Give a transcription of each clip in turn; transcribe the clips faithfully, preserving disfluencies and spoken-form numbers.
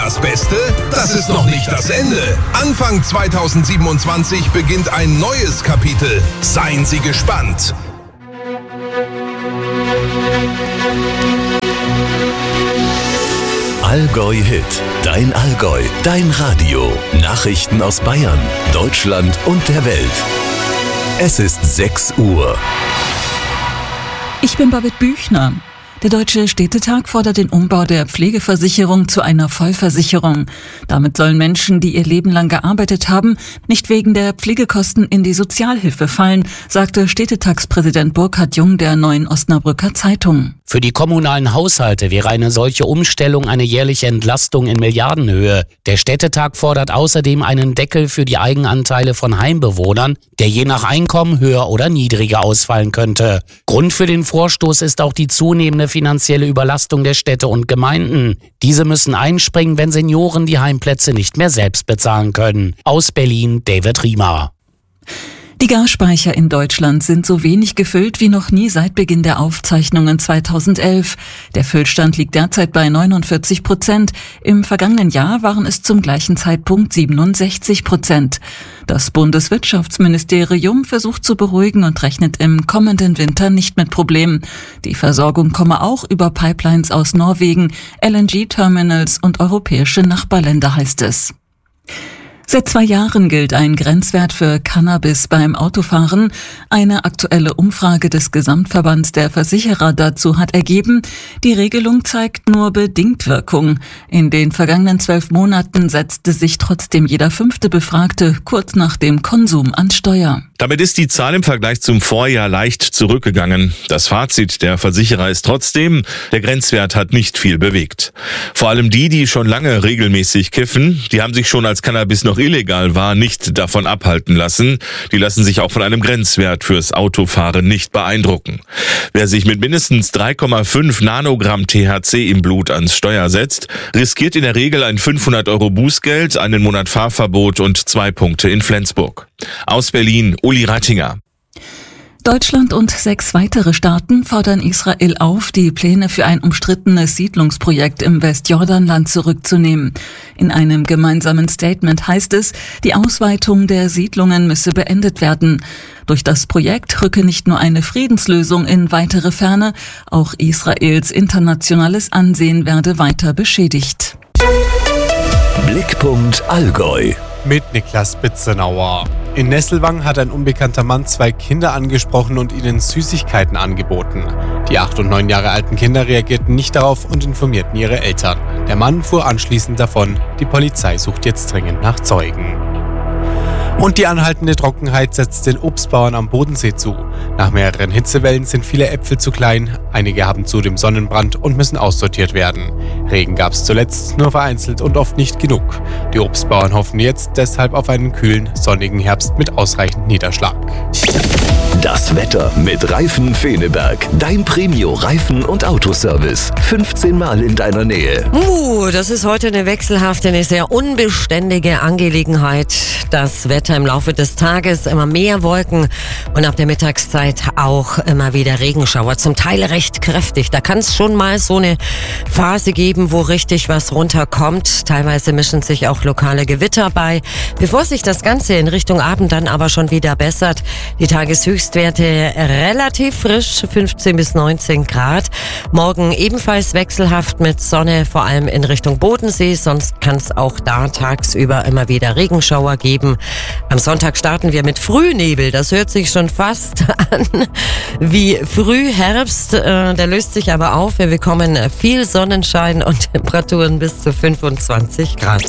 das Beste? Das ist noch nicht das Ende. Anfang zweitausendsiebenundzwanzig beginnt ein neues Kapitel. Seien Sie gespannt. Allgäu Hit, dein Allgäu, dein Radio. Nachrichten aus Bayern, Deutschland und der Welt. Es ist sechs Uhr. Ich bin Babette Büchner. Der Deutsche Städtetag fordert den Umbau der Pflegeversicherung zu einer Vollversicherung. Damit sollen Menschen, die ihr Leben lang gearbeitet haben, nicht wegen der Pflegekosten in die Sozialhilfe fallen, sagte Städtetagspräsident Burkhard Jung der Neuen Osnabrücker Zeitung. Für die kommunalen Haushalte wäre eine solche Umstellung eine jährliche Entlastung in Milliardenhöhe. Der Städtetag fordert außerdem einen Deckel für die Eigenanteile von Heimbewohnern, der je nach Einkommen höher oder niedriger ausfallen könnte. Grund für den Vorstoß ist auch die zunehmende finanzielle Überlastung der Städte und Gemeinden. Diese müssen einspringen, wenn Senioren die Heimplätze nicht mehr selbst bezahlen können. Aus Berlin, David Riemer. Die Gasspeicher in Deutschland sind so wenig gefüllt wie noch nie seit Beginn der Aufzeichnungen zweitausendelf. Der Füllstand liegt derzeit bei neunundvierzig Prozent. Im vergangenen Jahr waren es zum gleichen Zeitpunkt siebenundsechzig Prozent. Das Bundeswirtschaftsministerium versucht zu beruhigen und rechnet im kommenden Winter nicht mit Problemen. Die Versorgung komme auch über Pipelines aus Norwegen, L N G-Terminals und europäische Nachbarländer, heißt es. Seit zwei Jahren gilt ein Grenzwert für Cannabis beim Autofahren. Eine aktuelle Umfrage des Gesamtverbands der Versicherer dazu hat ergeben, die Regelung zeigt nur bedingt Wirkung. In den vergangenen zwölf Monaten setzte sich trotzdem jeder fünfte Befragte kurz nach dem Konsum an Steuer. Damit ist die Zahl im Vergleich zum Vorjahr leicht zurückgegangen. Das Fazit der Versicherer ist trotzdem, der Grenzwert hat nicht viel bewegt. Vor allem die, die schon lange regelmäßig kiffen, die haben sich schon als Cannabis noch illegal war, nicht davon abhalten lassen. Die lassen sich auch von einem Grenzwert fürs Autofahren nicht beeindrucken. Wer sich mit mindestens drei Komma fünf Nanogramm T H C im Blut ans Steuer setzt, riskiert in der Regel ein fünfhundert Euro Bußgeld, einen Monat Fahrverbot und zwei Punkte in Flensburg. Aus Berlin, Uli Rattinger. Deutschland und sechs weitere Staaten fordern Israel auf, die Pläne für ein umstrittenes Siedlungsprojekt im Westjordanland zurückzunehmen. In einem gemeinsamen Statement heißt es, die Ausweitung der Siedlungen müsse beendet werden. Durch das Projekt rücke nicht nur eine Friedenslösung in weitere Ferne, auch Israels internationales Ansehen werde weiter beschädigt. Blickpunkt Allgäu. Mit Niklas Bitzenauer. In Nesselwang hat ein unbekannter Mann zwei Kinder angesprochen und ihnen Süßigkeiten angeboten. Die acht und neun Jahre alten Kinder reagierten nicht darauf und informierten ihre Eltern. Der Mann fuhr anschließend davon. Die Polizei sucht jetzt dringend nach Zeugen. Und die anhaltende Trockenheit setzt den Obstbauern am Bodensee zu. Nach mehreren Hitzewellen sind viele Äpfel zu klein, einige haben zudem Sonnenbrand und müssen aussortiert werden. Regen gab es zuletzt nur vereinzelt und oft nicht genug. Die Obstbauern hoffen jetzt deshalb auf einen kühlen, sonnigen Herbst mit ausreichend Niederschlag. Das Wetter mit Reifen Feneberg. Dein Premio-Reifen- und Autoservice. fünfzehn Mal in deiner Nähe. Uh, das ist heute eine wechselhafte, eine sehr unbeständige Angelegenheit. Das Wetter im Laufe des Tages, immer mehr Wolken und ab der Mittagszeit auch immer wieder Regenschauer. Zum Teil recht kräftig. Da kann es schon mal so eine Phase geben, wo richtig was runterkommt. Teilweise mischen sich auch lokale Gewitter bei. Bevor sich das Ganze in Richtung Abend dann aber schon wieder bessert, die Tageshöchstwerte relativ frisch, fünfzehn bis neunzehn Grad. Morgen ebenfalls wechselhaft mit Sonne, vor allem in Richtung Bodensee. Sonst kann es auch da tagsüber immer wieder Regenschauer geben. Am Sonntag starten wir mit Frühnebel. Das hört sich schon fast an wie Frühherbst. Der löst sich aber auf. Wir bekommen viel Sonnenschein und Temperaturen bis zu fünfundzwanzig Grad.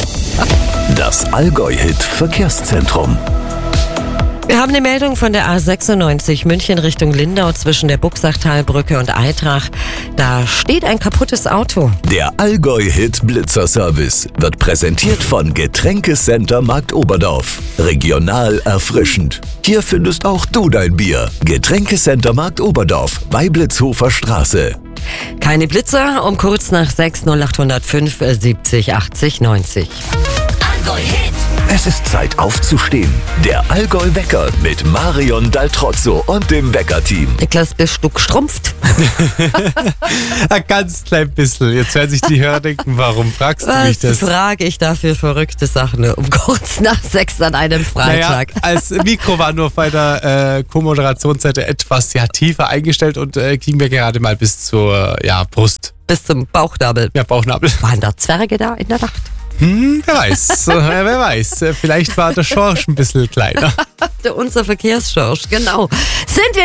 Das Allgäu-Hit Verkehrszentrum. Wir haben eine Meldung von der A sechsundneunzig München Richtung Lindau zwischen der Buxachtalbrücke und Eitrach. Da steht ein kaputtes Auto. Der Allgäu-Hit Blitzerservice wird präsentiert von Getränkecenter Markt Oberdorf. Regional erfrischend. Hier findest auch du dein Bier. Getränkecenter Markt Oberdorf, Weiblitzhofer Straße. Keine Blitzer, um kurz nach sechs null acht null fünf siebzig achtzig neunzig. Allgäu-Hit. Es ist Zeit aufzustehen. Der Allgäu-Wecker mit Marion Daltrozzo und dem Wecker-Team. Niklas, bist du gestrumpft? Ein ganz klein bisschen. Jetzt werden sich die Hörer denken, warum fragst du mich Was das? frage ich da für verrückte Sachen um kurz nach sechs an einem Freitag? Naja, als Mikro war nur auf meiner äh, Co-Moderationsseite etwas ja, tiefer eingestellt und äh, ging mir gerade mal bis zur ja, Brust. Bis zum Bauchnabel. Ja, Bauchnabel. Waren da Zwerge da in der Nacht? Hm, wer weiß. äh, wer weiß. Äh, vielleicht war der Schorsch ein bisschen kleiner. Unser Verkehrsschorsch, genau. Sind wir